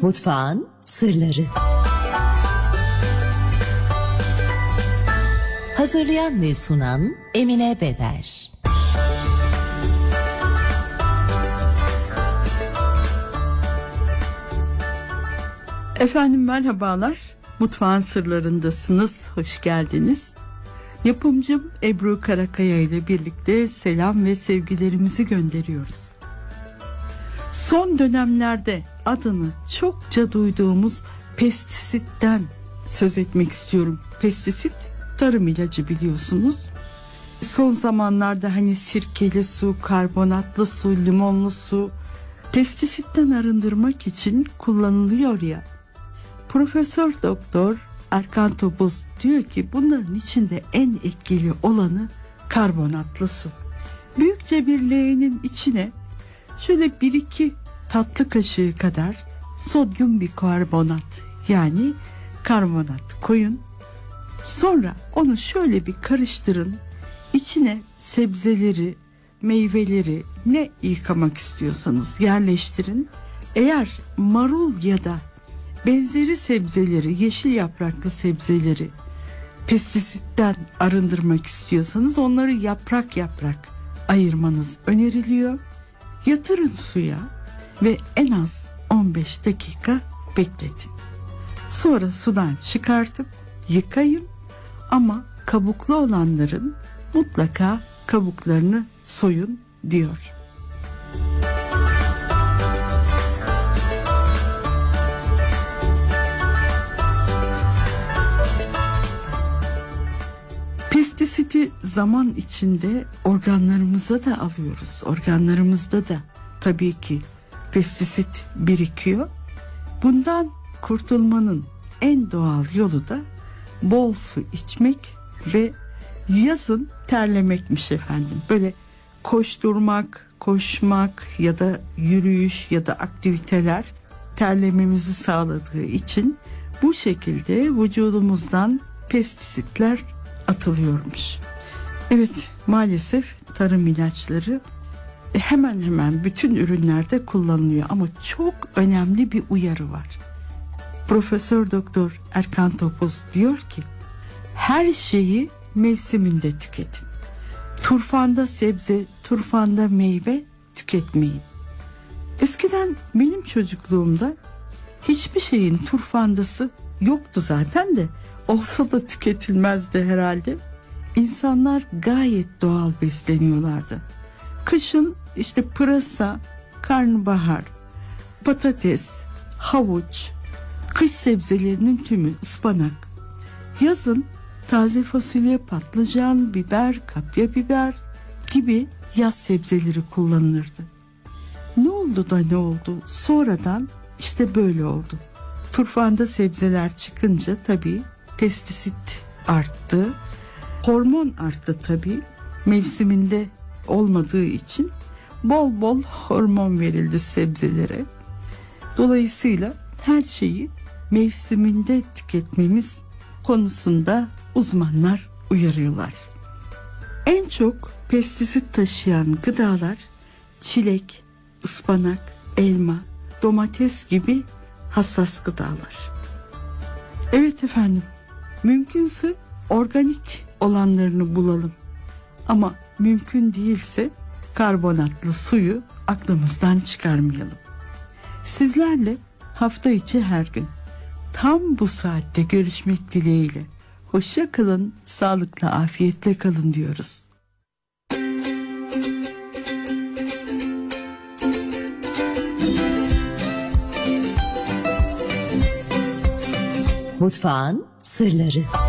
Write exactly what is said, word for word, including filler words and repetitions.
Mutfağın sırları. Hazırlayan ve sunan Emine Beder. Efendim merhabalar. Mutfağın sırlarındasınız. Hoş geldiniz. Yapımcım Ebru Karakaya ile birlikte selam ve sevgilerimizi gönderiyoruz. Son dönemlerde adını çokça duyduğumuz pestisitten söz etmek istiyorum. Pestisit tarım ilacı biliyorsunuz. Son zamanlarda hani sirkeli su, karbonatlı su, limonlu su pestisitten arındırmak için kullanılıyor ya. Profesör Doktor Erkan Topuz diyor ki bunların içinde en etkili olanı karbonatlı su. Büyükçe bir leğenin içine şöyle bir iki tatlı kaşığı kadar sodyum bikarbonat yani karbonat koyun. Sonra onu şöyle bir karıştırın. İçine sebzeleri, meyveleri ne yıkamak istiyorsanız yerleştirin. Eğer marul ya da benzeri sebzeleri, yeşil yapraklı sebzeleri pestisitten arındırmak istiyorsanız onları yaprak yaprak ayırmanız öneriliyor. Yatırın suya ve en az on beş dakika bekletin. Sonra sudan çıkartıp yıkayın ama kabuklu olanların mutlaka kabuklarını soyun diyor. Pestisiti zaman içinde organlarımıza da alıyoruz. Organlarımızda da tabii ki pestisit birikiyor. Bundan kurtulmanın en doğal yolu da bol su içmek ve yazın terlemekmiş efendim. Böyle koşturmak, koşmak ya da yürüyüş ya da aktiviteler terlememizi sağladığı için bu şekilde vücudumuzdan pestisitler atılıyormuş. Evet, maalesef tarım ilaçları hemen hemen bütün ürünlerde kullanılıyor ama çok önemli bir uyarı var. Profesör Doktor Erkan Topuz diyor ki her şeyi mevsiminde tüketin. Turfanda sebze, turfanda meyve tüketmeyin. Eskiden benim çocukluğumda hiçbir şeyin turfandası yoktu zaten de olsa da tüketilmezdi herhalde. İnsanlar gayet doğal besleniyorlardı. Kışın işte pırasa, karnabahar, patates, havuç, kış sebzelerinin tümü, ıspanak. Yazın taze fasulye, patlıcan, biber, kapya biber gibi yaz sebzeleri kullanılırdı. Ne oldu da ne oldu? Sonradan işte böyle oldu. Turfanda sebzeler çıkınca tabii pestisit arttı. Hormon arttı tabii. Mevsiminde olmadığı için bol bol hormon verildi sebzelere. Dolayısıyla her şeyi mevsiminde tüketmemiz konusunda uzmanlar uyarıyorlar. En çok pestisit taşıyan gıdalar çilek, ıspanak, elma, domates gibi hassas gıdalar. Evet efendim, mümkünse organik olanlarını bulalım. Ama mümkün değilse karbonatlı suyu aklımızdan çıkarmayalım. Sizlerle hafta içi her gün tam bu saatte görüşmek dileğiyle. Hoşça kalın, sağlıkla, afiyetle kalın diyoruz. Mutfağın sırları.